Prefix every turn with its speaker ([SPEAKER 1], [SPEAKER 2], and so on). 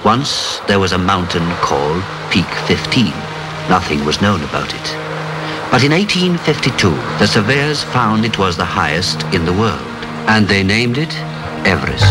[SPEAKER 1] Once there was a mountain called Peak 15. Nothing was known about it. But in 1852, the surveyors found it was the highest in the world, and they named it Everest.